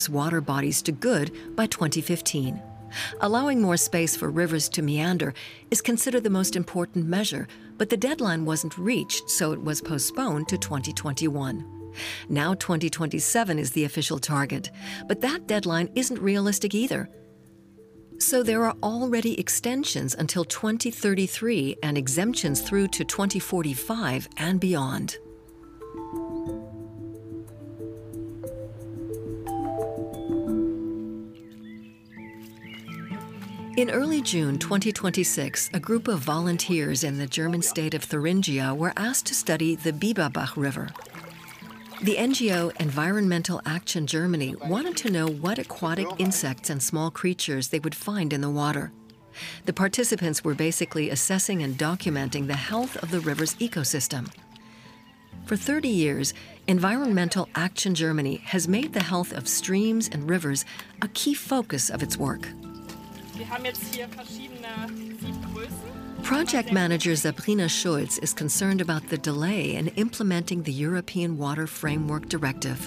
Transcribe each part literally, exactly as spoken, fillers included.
water bodies to good by twenty fifteen. Allowing more space for rivers to meander is considered the most important measure, but the deadline wasn't reached, so it was postponed to twenty twenty-one. Now twenty twenty-seven is the official target, but that deadline isn't realistic either. So there are already extensions until twenty thirty-three and exemptions through to twenty forty-five and beyond. In early June twenty twenty-six, a group of volunteers in the German state of Thuringia were asked to study the Biberbach River. The N G O Environmental Action Germany wanted to know what aquatic insects and small creatures they would find in the water. The participants were basically assessing and documenting the health of the river's ecosystem. For thirty years, Environmental Action Germany has made the health of streams and rivers a key focus of its work. Project manager Sabrina Schulz is concerned about the delay in implementing the European Water Framework Directive.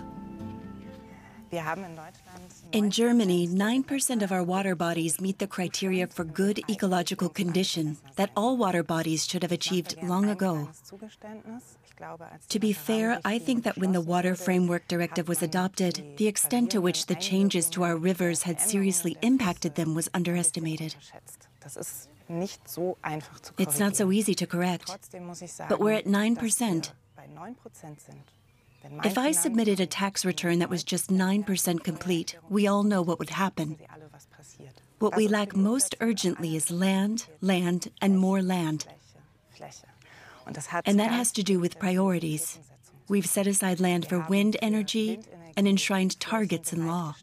In Germany, nine percent of our water bodies meet the criteria for good ecological condition that all water bodies should have achieved long ago. To be fair, I think that when the Water Framework Directive was adopted, the extent to which the changes to our rivers had seriously impacted them was underestimated. It's not so easy to correct, but we're at nine percent. If I submitted a tax return that was just nine percent complete, we all know what would happen. What we lack most urgently is land, land, and more land. And that has to do with priorities. We've set aside land for wind energy and enshrined targets in law.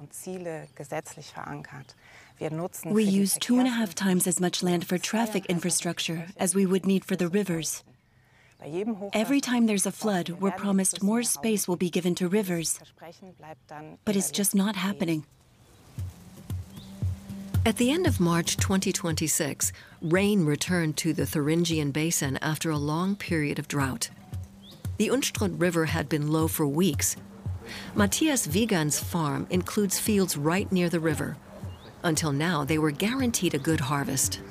We use two and a half times as much land for traffic infrastructure as we would need for the rivers. Every time there's a flood, we're promised more space will be given to rivers. But it's just not happening. At the end of March twenty twenty-six, rain returned to the Thuringian Basin after a long period of drought. The Unstrut River had been low for weeks. Matthias Wiegand's farm includes fields right near the river. Until now, they were guaranteed a good harvest.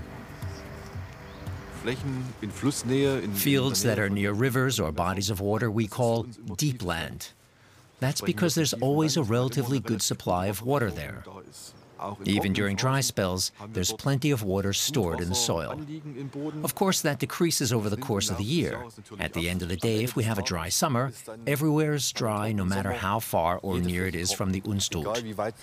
Fields that are near rivers or bodies of water we call deep land. That's because there's always a relatively good supply of water there. Even during dry spells, there's plenty of water stored in the soil. Of course, that decreases over the course of the year. At the end of the day, if we have a dry summer, everywhere is dry no matter how far or near it is from the Unstrut.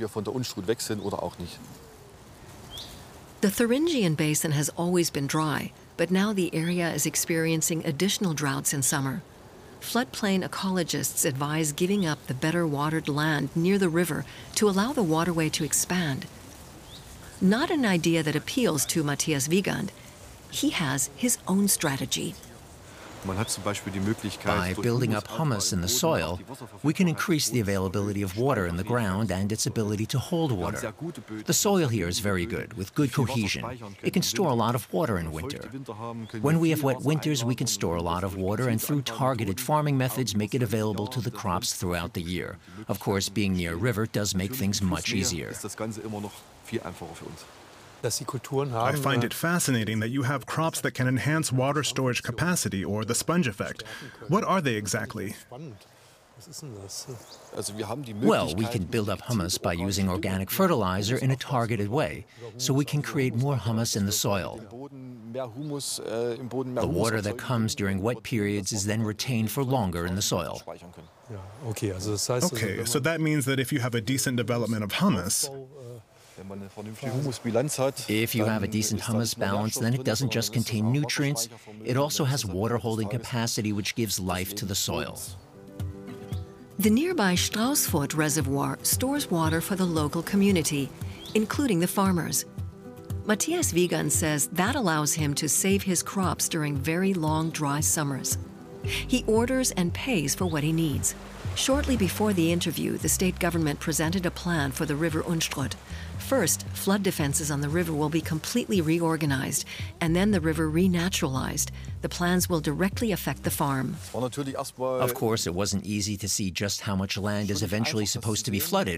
The Thuringian Basin has always been dry, but now the area is experiencing additional droughts in summer. Floodplain ecologists advise giving up the better watered land near the river to allow the waterway to expand. Not an idea that appeals to Matthias Wiegand. He has his own strategy. By building up humus in the soil, we can increase the availability of water in the ground and its ability to hold water. The soil here is very good, with good cohesion. It can store a lot of water in winter. When we have wet winters, we can store a lot of water and through targeted farming methods make it available to the crops throughout the year. Of course, being near a river does make things much easier. I find it fascinating that you have crops that can enhance water storage capacity, or the sponge effect. What are they exactly? Well, we can build up humus by using organic fertilizer in a targeted way, so we can create more humus in the soil. The water that comes during wet periods is then retained for longer in the soil. Okay, so that means that if you have a decent development of humus, if you have a decent humus balance, then it doesn't just contain nutrients, it also has water-holding capacity which gives life to the soil. The nearby Straußfurt Reservoir stores water for the local community, including the farmers. Matthias Wiegand says that allows him to save his crops during very long, dry summers. He orders and pays for what he needs. Shortly before the interview, the state government presented a plan for the river Unstrut. First, flood defenses on the river will be completely reorganized, and then the river renaturalized. The plans will directly affect the farm. Of course, it wasn't easy to see just how much land is eventually supposed to be flooded.